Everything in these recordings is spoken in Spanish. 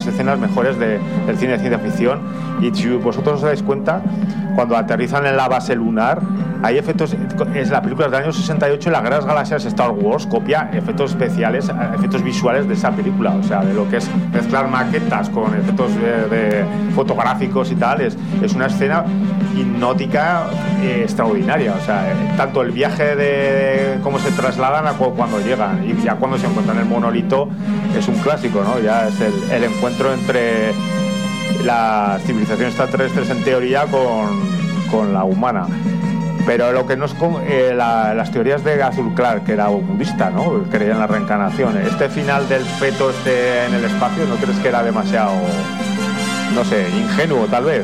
escenas mejores del cine de ciencia ficción. Y si vosotros os dais cuenta, cuando aterrizan en la base lunar, hay efectos. Es la película del año 68, Las Guerras Galaxias, Star Wars copia efectos especiales, efectos visuales de esa película, o sea, de lo que es mezclar maquetas con efectos de fotográficos y tal. Es una escena hipnótica extraordinaria, o sea, tanto el viaje de cómo se trasladan a cuando llegan, y ya cuando se encuentran el monolito es un clásico, ¿no? Ya es el encuentro entre la civilización extraterrestre en teoría con la humana. Pero lo que no es las teorías de Arthur Clarke, que era budista, ¿no? Creía en la reencarnación. Este final del feto en el espacio, ¿no crees que era demasiado, no sé, ingenuo tal vez?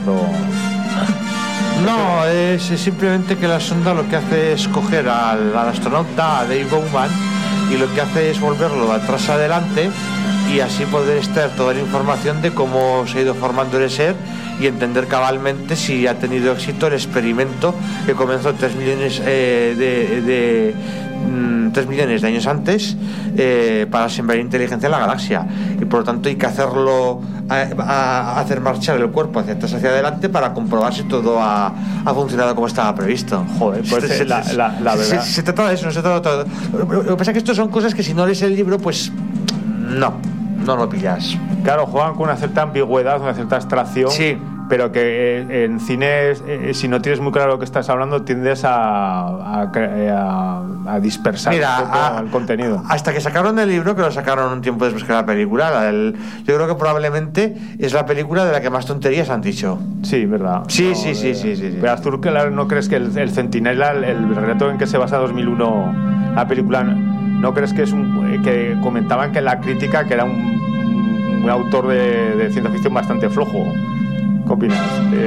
No, es simplemente que la sonda lo que hace es coger al astronauta, a Dave Bowman, y lo que hace es volverlo de atrás adelante y así poder extraer toda la información de cómo se ha ido formando el ser y entender cabalmente si ha tenido éxito el experimento que comenzó 3 millones de 3 millones de años antes para sembrar inteligencia en la galaxia, y por lo tanto hay que hacerlo hacer marchar el cuerpo hacia atrás, hacia adelante, para comprobar si todo ha funcionado como estaba previsto. Joder, pues la verdad se trata de eso, no se trata de todo. Lo que pasa es que esto son cosas que si no lees el libro pues no lo pillas. Claro, juegan con una cierta ambigüedad, una cierta abstracción. Sí. Pero que en cine, si no tienes muy claro lo que estás hablando, tiendes a dispersar un poco el contenido. Hasta que sacaron el libro, que lo sacaron un tiempo después que la película, yo creo que probablemente es la película de la que más tonterías han dicho. Sí, verdad. Sí. Pero Arthur, ¿no crees que el Centinela, el relato en que se basa 2001, la película, no crees que es que comentaban que la crítica, que era un autor de ciencia ficción bastante flojo? ¿Qué opinas?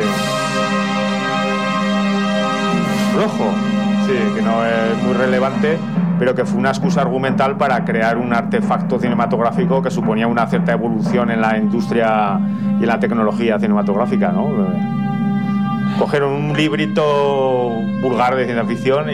¿Flojo? Sí, que no es muy relevante, pero que fue una excusa argumental para crear un artefacto cinematográfico que suponía una cierta evolución en la industria y en la tecnología cinematográfica, ¿no? Cogieron un librito vulgar de ciencia ficción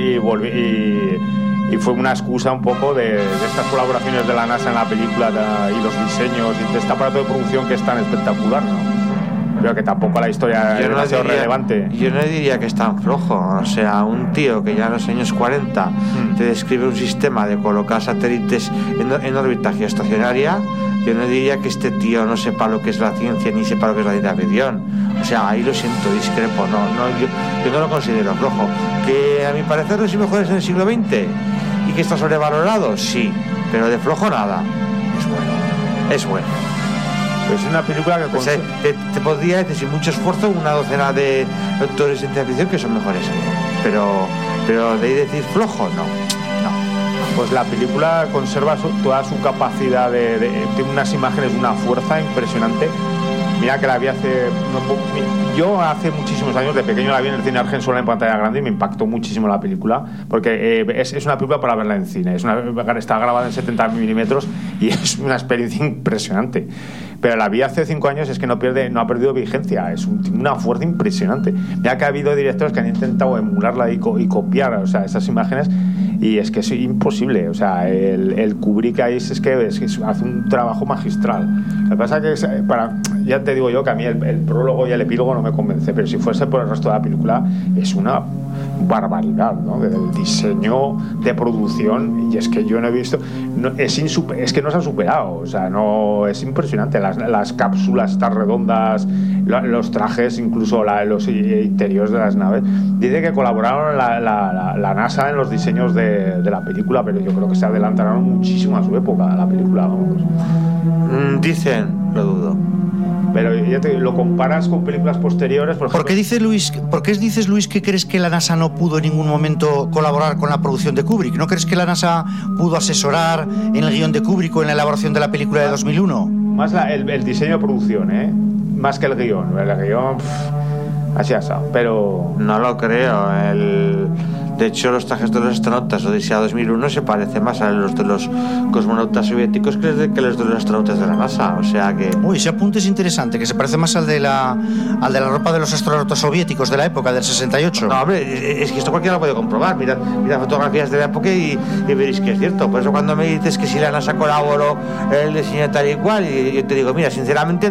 y fue una excusa un poco de estas colaboraciones de la NASA en la película y los diseños y de este aparato de producción que es tan espectacular, ¿no? Pero que tampoco la historia es demasiado relevante. Yo no diría que es tan flojo. O sea, un tío que ya en los años 40 te describe un sistema de colocar satélites en órbita geoestacionaria, yo no diría que este tío no sepa lo que es la ciencia ni sepa lo que es la ciencia ficción. O sea, ahí lo siento, discrepo. Yo no lo considero flojo. Que a mi parecer los mejores en el siglo XX y que está sobrevalorado, sí, pero de flojo nada. Es bueno. Es una película que te podría decir sin mucho esfuerzo una docena de autores de ciencia ficción que son mejores, pero de ahí decir flojo, no. Pues la película conserva toda su capacidad tiene unas imágenes, una fuerza impresionante. Mira que la vi yo hace muchísimos años, de pequeño la vi en el cine Argensola en pantalla grande y me impactó muchísimo la película, porque es una película para verla en cine. Está grabada en 70 milímetros y es una experiencia impresionante. Pero la vi hace 5 años, es que no ha perdido vigencia, tiene una fuerza impresionante. Mira que ha habido directores que han intentado emularla y copiar, o sea, esas imágenes, y es que es imposible. O sea, el Kubrick ahí es que hace un trabajo magistral. Lo que pasa es que ya te digo yo que a mí el prólogo y el epílogo no me convence, pero si fuese por el resto de la película es una barbaridad, ¿no? Del diseño, de producción, y es que yo no he visto, es que no se han superado, o sea, no, es impresionante, las cápsulas estas redondas, los trajes, incluso los interiores de las naves. Dice que colaboraron la NASA en los diseños de la película, pero yo creo que se adelantaron muchísimo a su época la película, vamos. Dicen, lo dudo. Pero ya lo comparas con películas posteriores, por ejemplo. ¿Por qué dices, Luis, que crees que la NASA no pudo en ningún momento colaborar con la producción de Kubrick? ¿No crees que la NASA pudo asesorar en el guión de Kubrick o en la elaboración de la película de 2001? Más el diseño de producción, más que el guión. El guión, así asado, pero... No lo creo. De hecho, los trajes de los astronautas Odisea 2001 se parecen más a los de los cosmonautas soviéticos que los de los astronautas de la NASA. O sea que... Uy, ese apunte es interesante, que se parece más al de la ropa de los astronautas soviéticos de la época, del 68. No, hombre, es que esto cualquiera lo puede comprobar. Mirad fotografías de la época y veréis que es cierto. Por eso cuando me dices que si la NASA colaboró el diseño tal y cual, y yo te digo, mira, sinceramente